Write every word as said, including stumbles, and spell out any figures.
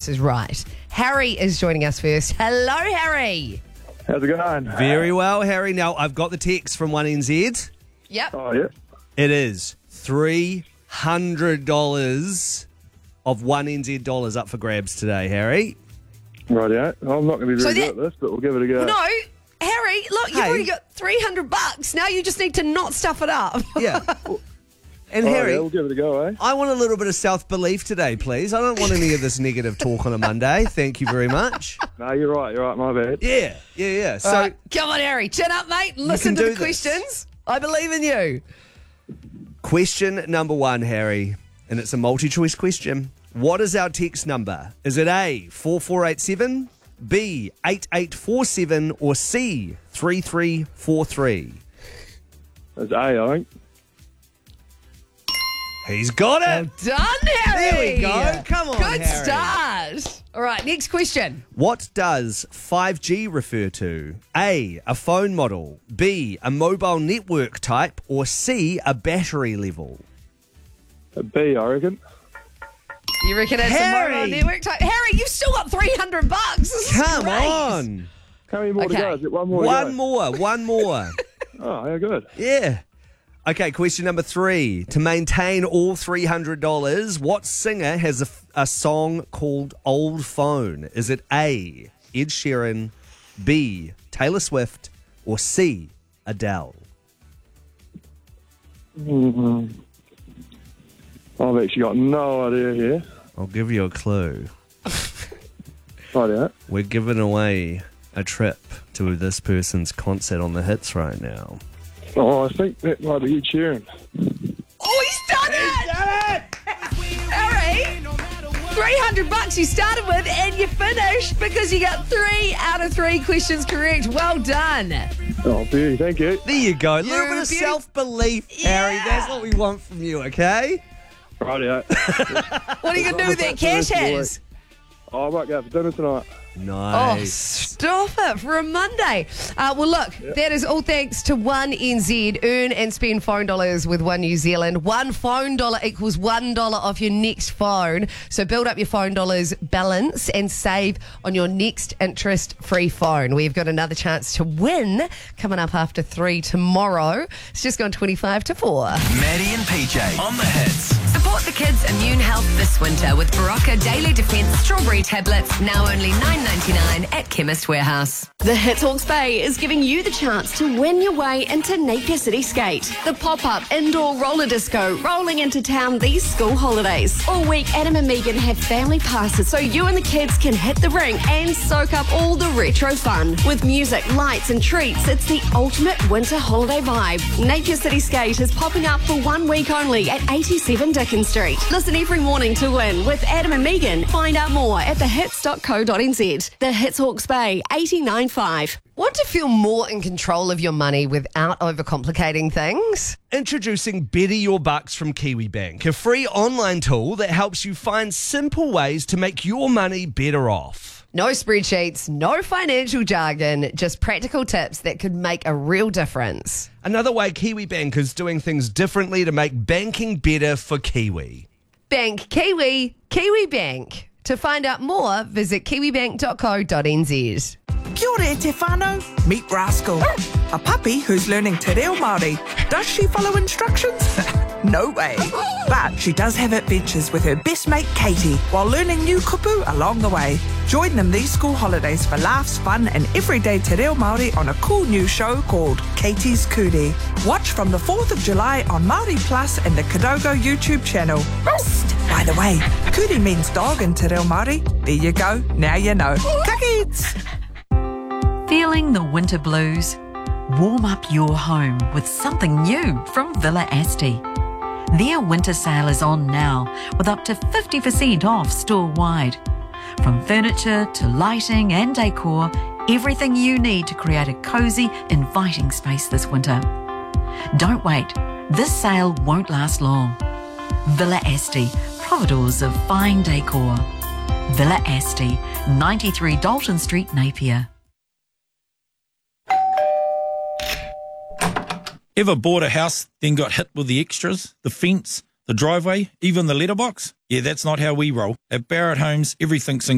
answers right. Harry is joining us first. Hello, Harry. How's it going? Very well, Harry. Now, I've got the text from one N Z. Yep. Oh, yeah. It is three hundred dollars of one N Z dollars up for grabs today, Harry. Rightio. I'm not going to be So very that- good at this, but we'll give it a go. No, Harry, look, you've Hey. already got three hundred bucks. Now you just need to not stuff it up. Yeah. And Oh, Harry, yeah, we'll give it a go, eh? I want a little bit of self-belief today, please. I don't want any of this negative talk on a Monday. Thank you very much. No, you're right. You're right. My bad. Yeah, yeah, yeah. So, All right, come on, Harry. Chin up, mate. Listen can to do the this. questions. I believe in you. question number one, Harry, and it's a multi-choice question. What is our text number? Is it A, four four eight seven, B, eight eight four seven, or C, three three four three? It's A, I think. He's got it. Done, Harry. There we go. Come on, Good Harry. start. All right, next question. What does five G refer to? A, a phone model, B, a mobile network type, or C, a battery level? A B, I reckon. You reckon it's Harry. a mobile network type? Harry, you've still got three hundred bucks. This is Come great. on. How many more Okay. to go? Is it one more to One go? more, one more. Oh, yeah, good. Yeah. Okay, question number three. To maintain all three hundred dollars, what singer has a, a song called Old Phone? Is it A, Ed Sheeran, B, Taylor Swift, or C, Adele? Mm-hmm. I've actually got no idea here. I'll give you a clue. Rightio. We're giving away a trip to this person's concert on the hits right now. Oh, I think that might be Ed Sheeran. Oh, he's done it! Harry, three hundred bucks you started with and you finished because you got three out of three questions correct. Well done. Oh, beauty. Thank you. There you go. A little You're bit of beauty- self-belief, Harry. Yeah. That's what we want from you, okay? Rightio. What are you going to do with that cash, Has? Oh, I might go out for dinner tonight. Oh, Nice. stop it for a Monday. Uh, well, look, that is all thanks to one N Z. Earn and spend phone dollars with One New Zealand. One phone dollar equals one dollar off your next phone. So build up your phone dollars balance and save on your next interest-free phone. We've got another chance to win coming up after three tomorrow. It's just gone twenty-five to four. Maddie and P J on the hits. Support the kids' immune health this winter with Barocca Daily Defence Strawberry Tablets, now only nine ninety-nine at Chemist Warehouse. The Hits Hawke's Bay is giving you the chance to win your way into Napier City Skate, the pop-up indoor roller disco rolling into town these school holidays. All week, Adam and Megan have family passes so you and the kids can hit the rink and soak up all the retro fun. With music, lights and treats, it's the ultimate winter holiday vibe. Napier City Skate is popping up for one week only at eighty-seven Dickens Street. Listen every morning to win with Adam and Megan. Find out more at the hits dot co dot n z. The Hits Hawke's Bay, eighty-nine point five. Want to feel more in control of your money without overcomplicating things? Introducing Better Your Bucks from KiwiBank, a free online tool that helps you find simple ways to make your money better off. No spreadsheets, no financial jargon, just practical tips that could make a real difference. Another way KiwiBank is doing things differently to make banking better for Kiwi. Bank Kiwi, Kiwi Bank. To find out more, visit kiwi bank dot co dot n z. Kia ora te whānau, meet Rascal, a puppy who's learning te reo Māori. Does she follow instructions? No way. But she does have adventures with her best mate Katie while learning new kupu along the way. Join them these school holidays for laughs, fun and everyday te reo Māori on a cool new show called Katie's Kuri. Watch from the fourth of July on Māori Plus and the Kadogo YouTube channel. Psst, by the way, Kuri means dog in te reo Māori. There you go, now you know. Ka kids! Feeling the winter blues? Warm up your home with something new from Villa Asti. Their winter sale is on now with up to fifty percent off store-wide. From furniture to lighting and decor, everything you need to create a cosy, inviting space this winter. Don't wait, this sale won't last long. Villa Asti, providors of fine decor. Villa Asti, ninety-three Dalton Street, Napier. Ever bought a house, then got hit with the extras, the fence, the driveway, even the letterbox? Yeah, that's not how we roll. At Barrett Homes, everything's in